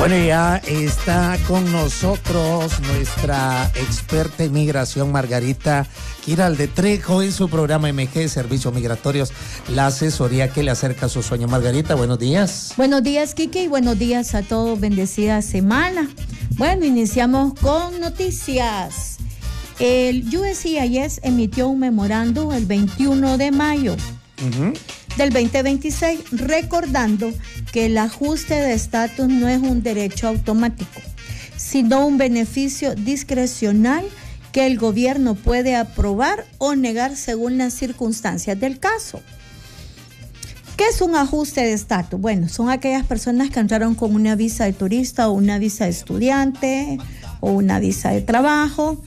Bueno, ya está con nosotros nuestra experta en migración, Margarita Giralde Trejo, en su programa MG Servicios Migratorios, la asesoría que le acerca a su sueño. Margarita, buenos días. Buenos días, Kike, y buenos días a todos. Bendecida semana. Bueno, iniciamos con noticias. El USCIS emitió un memorando el 21 de mayo del 2026, recordando que el ajuste de estatus no es un derecho automático, sino un beneficio discrecional que el gobierno puede aprobar o negar según las circunstancias del caso. ¿Qué es un ajuste de estatus? Bueno, son aquellas personas que entraron con una visa de turista o una visa de estudiante o una visa de trabajo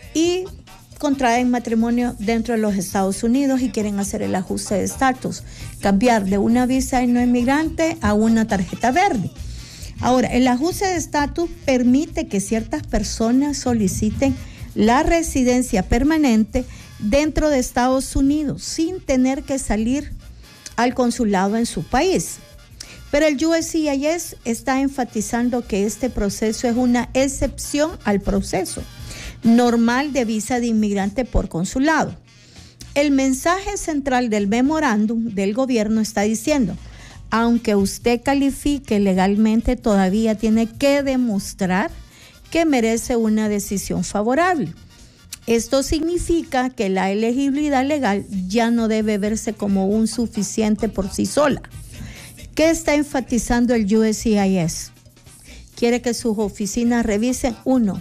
y contraen matrimonio dentro de los Estados Unidos y quieren hacer el ajuste de estatus, cambiar de una visa de no inmigrante a una tarjeta verde. Ahora, el ajuste de estatus permite que ciertas personas soliciten la residencia permanente dentro de Estados Unidos sin tener que salir al consulado en su país. Pero el USCIS está enfatizando que este proceso es una excepción al proceso normal de visa de inmigrante por consulado. El mensaje central del memorándum del gobierno está diciendo, aunque usted califique legalmente, todavía tiene que demostrar que merece una decisión favorable. Esto significa que la elegibilidad legal ya no debe verse como un suficiente por sí sola. ¿Qué está enfatizando el USCIS? Quiere que sus oficinas revisen, 1,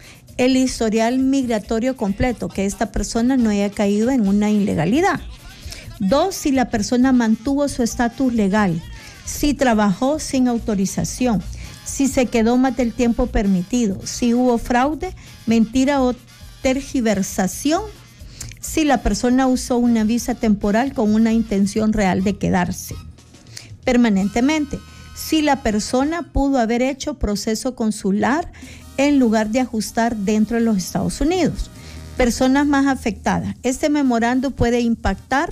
el historial migratorio completo, que esta persona no haya caído en una ilegalidad. 2, si la persona mantuvo su estatus legal, si trabajó sin autorización, si se quedó más del tiempo permitido, si hubo fraude, mentira o tergiversación, si la persona usó una visa temporal con una intención real de quedarse permanentemente, si la persona pudo haber hecho proceso consular en lugar de ajustar dentro de los Estados Unidos. Personas más afectadas. Este memorando puede impactar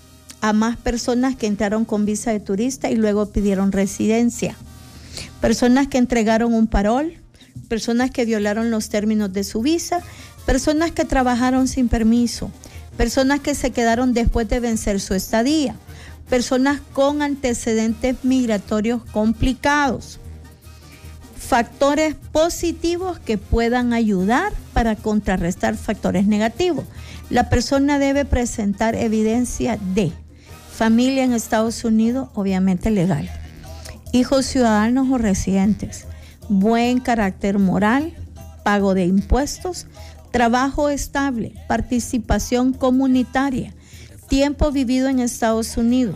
a más personas que entraron con visa de turista y luego pidieron residencia. Personas que entregaron un parol, personas que violaron los términos de su visa, personas que trabajaron sin permiso, personas que se quedaron después de vencer su estadía, personas con antecedentes migratorios complicados. Factores positivos que puedan ayudar para contrarrestar factores negativos. La persona debe presentar evidencia de familia en Estados Unidos, obviamente legal, hijos ciudadanos o residentes, buen carácter moral, pago de impuestos, trabajo estable, participación comunitaria, tiempo vivido en Estados Unidos,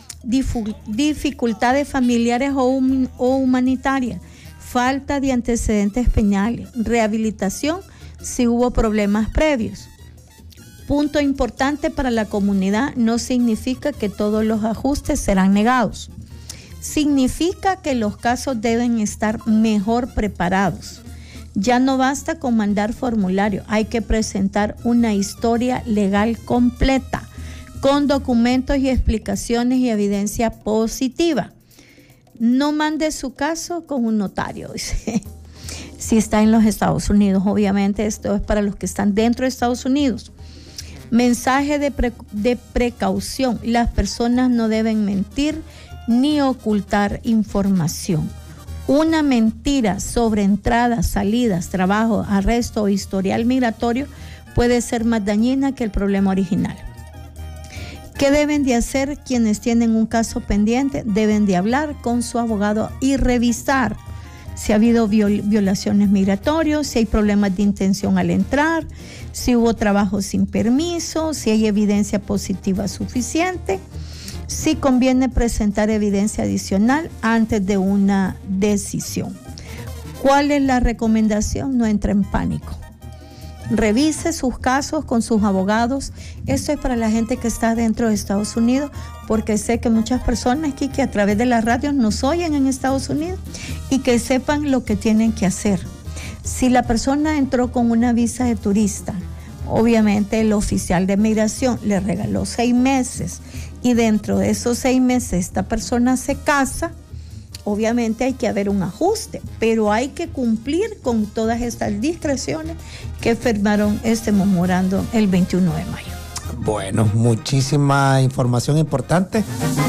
dificultades familiares o humanitarias, falta de antecedentes penales, rehabilitación si hubo problemas previos. Punto importante para la comunidad, no significa que todos los ajustes serán negados. Significa que los casos deben estar mejor preparados. Ya no basta con mandar formulario, hay que presentar una historia legal completa, con documentos y explicaciones y evidencia positiva. No mande su caso con un notario, dice. Si está en los Estados Unidos, obviamente esto es para los que están dentro de Estados Unidos. Mensaje de precaución. Las personas no deben mentir ni ocultar información. Una mentira sobre entradas, salidas, trabajo, arresto o historial migratorio puede ser más dañina que el problema original. ¿Qué deben de hacer quienes tienen un caso pendiente? Deben de hablar con su abogado y revisar si ha habido violaciones migratorias, si hay problemas de intención al entrar, si hubo trabajo sin permiso, si hay evidencia positiva suficiente, si conviene presentar evidencia adicional antes de una decisión. ¿Cuál es la recomendación? No entre en pánico. Revise sus casos con sus abogados. Esto es para la gente que está dentro de Estados Unidos, porque sé que muchas personas aquí que a través de las radios nos oyen en Estados Unidos y que sepan lo que tienen que hacer. Si la persona entró con una visa de turista, obviamente el oficial de migración le regaló 6 meses y dentro de esos 6 meses esta persona se casa, obviamente hay que haber un ajuste, pero hay que cumplir con todas estas discreciones que firmaron este memorando el 21 de mayo. Bueno, muchísima información importante.